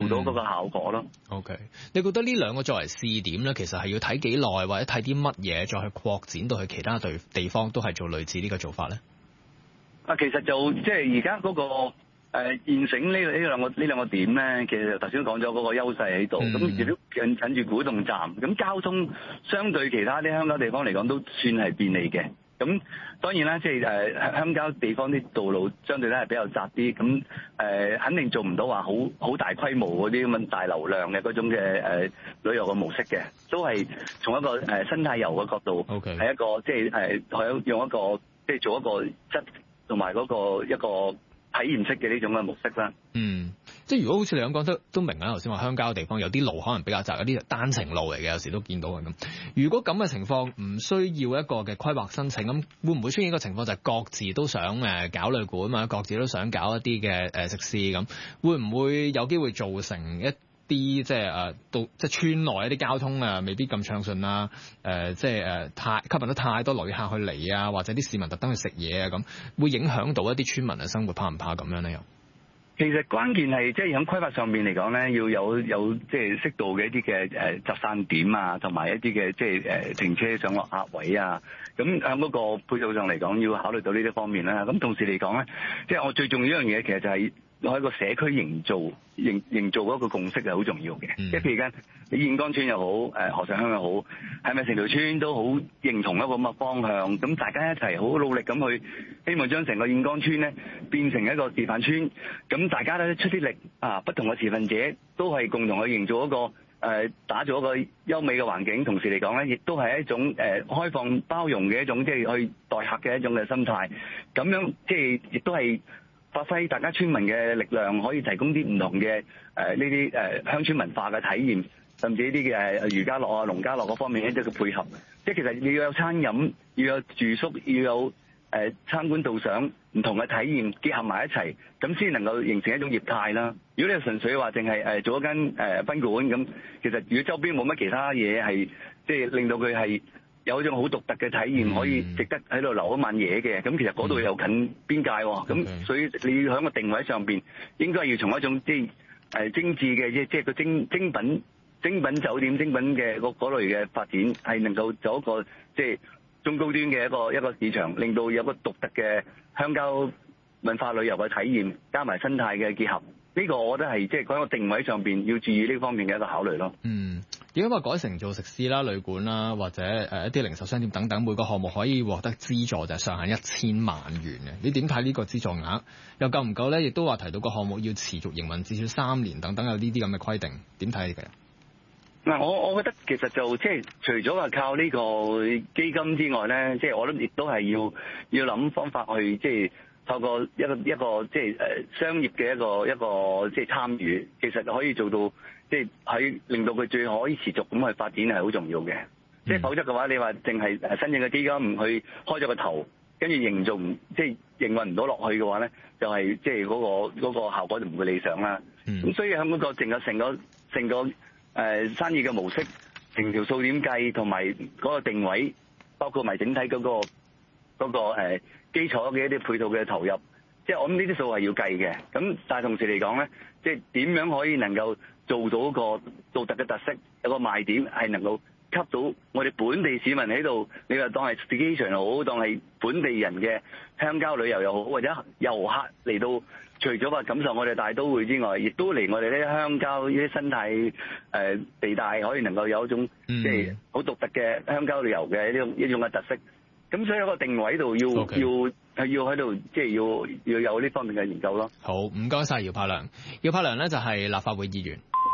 到嗰個效果咯。 OK， 你覺得呢兩個作為試點咧，其實係要睇幾耐，或者睇啲乜嘢，再去擴展到去其他地方都係做類似呢個做法咧？ 其實就即係而家嗰個現成呢兩個點咧，其實頭先講咗嗰個優勢喺度，咁亦都近住古洞站，咁交通相對其他啲鄉郊地方嚟講都算係便利嘅。咁當然啦，即係鄉郊地方啲道路相對咧係比較窄啲，咁肯定做唔到話好大規模嗰啲咁樣大流量嘅嗰種嘅旅遊嘅模式嘅，都係從一個生態遊嘅角度，係 Okay. 一個即係用一個即係做一個質同埋嗰個一個體驗式嘅呢種嘅模式啦。 即係如果好似你咁講都明啦。頭先話鄉郊地方有啲路可能比較窄，有啲單程路嚟嘅，有時都見到嘅咁。如果咁嘅情況唔需要一個嘅規劃申請，咁會唔會出現一個情況就係各自都想搞旅館啊，各自都想搞一啲嘅食肆咁？會唔會有機會造成一啲即係即係村內一啲交通未必咁暢順啦？即係太吸引得太多旅客去嚟啊，或者啲市民特登去食嘢啊咁，會影響到一啲村民嘅生活，怕唔怕咁樣咧？又？ 其實關鍵係即係喺規劃上面嚟講咧，要有即係適度嘅一啲嘅集散點啊，同埋一啲嘅即係停車上落客位啊。咁喺嗰個配套上嚟講，要考慮到呢啲方面啦。咁同時嚟講咧，即係我最重要一樣嘢，其實就係喺個社區營造嗰個共識係好重要嘅。即係譬如間你燕崗村又好，河上鄉又好，係咪成條村都好認同一個咁嘅方向？咁大家一齊好努力咁去，希望將成個燕崗村咧變成一個示範村。咁大家咧出啲力啊，不同嘅持份者都係共同去營造一個打造一個優美嘅環境。同時嚟講咧，亦都係一種開放包容嘅一種即係去待客嘅一種嘅心態。咁樣即係亦都係發揮大家村民嘅力量，可以提供啲唔同嘅呢啲鄉村文化嘅體驗，甚至呢啲嘅漁家樂啊、農家樂嗰方面一啲嘅配合。即係其實你要有餐飲，要有住宿，要有參觀導賞唔同嘅體驗結合埋一齊，咁先能夠形成一種業態啦。如果你純粹話淨係做一間賓館咁，其實如果周邊冇乜其他嘢係即係令到佢係有一種好獨特嘅體驗，可以值得喺度留一晚夜嘅，咁其實嗰度又近邊界喎。咁所以你要喺個定位上邊，應該要從一種即係精緻嘅即係個精品酒店、精品嘅嗰類嘅發展，係能夠做一個即係中高端嘅一個市場，令到有個獨特嘅鄉郊文化旅遊嘅體驗，加埋生態嘅結合。呢個我覺得係即係喺個定位上邊要注意呢方面嘅一個考慮咯。 如果話改成做食肆啦、旅館啦，或者一啲零售商店等等，每個項目可以獲得資助就係上限1000萬元嘅。你點睇呢個資助額？又夠唔夠咧？亦都話提到個項目要持續營運至少3年等等，有呢啲咁嘅規定，點睇呢個？ 嗱，我覺得其實就即係除咗話靠呢個基金之外咧，即係我諗亦都係要諗方法去即係透過一個即係商業嘅一個即係參與，其實可以做到即係喺令到佢最可以持續咁去發展係好重要嘅。即係否則嘅話，你話淨係申請嘅基金唔去開咗個頭，跟住營造唔即係營運唔到落去嘅話咧，就係即係嗰個效果就唔會理想啦。咁所以喺嗰個成個生意嘅模式、成條數點計同埋嗰個定位，包括埋整體嗰個基礎嘅一啲配套嘅投入，即係我諗呢啲數係要計嘅。咁但係同時嚟講咧，即係點樣可以能夠做到一個獨特嘅特色，有個賣點係能夠吸到我哋本地市民喺度，你話當係 staycation 又好，當係本地人嘅鄉郊旅遊又好，或者遊客嚟到，除咗話感受我哋大都會之外，亦都嚟我哋呢啲鄉郊呢啲生態地帶，可以能夠有一種即係好獨特嘅鄉郊旅遊嘅一種嘅特色。咁所以一個定位度要喺度，即係要有呢方面嘅研究咯。 好，唔該晒姚柏良。姚柏良咧就係立法會議員。